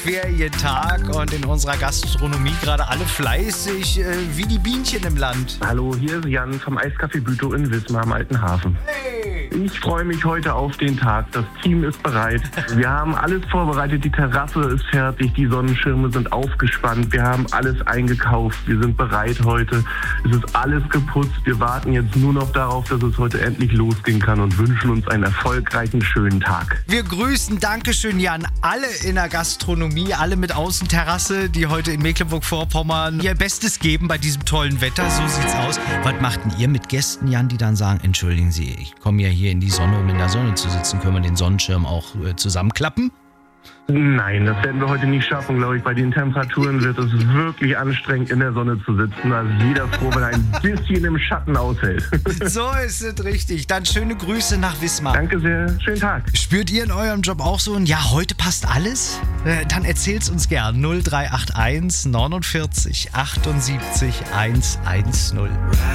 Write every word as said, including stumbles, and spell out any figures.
Ferientag und in unserer Gastronomie gerade alle fleißig, äh, wie die Bienchen im Land. Hallo, hier ist Jan vom Eiscafé Bütow in Wismar am Alten Hafen. Hey! Ich freue mich heute auf den Tag. Das Team ist bereit. Wir haben alles vorbereitet. Die Terrasse ist fertig. Die Sonnenschirme sind aufgespannt. Wir haben alles eingekauft. Wir sind bereit heute. Es ist alles geputzt. Wir warten jetzt nur noch darauf, dass es heute endlich losgehen kann und wünschen uns einen erfolgreichen, schönen Tag. Wir grüßen, Dankeschön Jan, alle in der Gastronomie, alle mit Außenterrasse, die heute in Mecklenburg-Vorpommern ihr Bestes geben bei diesem tollen Wetter. So sieht's aus. Was macht denn ihr mit Gästen, Jan, die dann sagen, entschuldigen Sie, ich komme ja hier in die Sonne, um in der Sonne zu sitzen. Können wir den Sonnenschirm auch äh, zusammenklappen? Nein, das werden wir heute nicht schaffen, glaube ich. Bei den Temperaturen wird es wirklich anstrengend, in der Sonne zu sitzen. Also jeder froh, wenn er ein bisschen im Schatten aushält. So ist es richtig. Dann schöne Grüße nach Wismar. Danke sehr. Schönen Tag. Spürt ihr in eurem Job auch so ein Ja, heute passt alles? Äh, dann erzählt's uns gern. null drei acht eins neunundvierzig achtundsiebzig hundertzehn.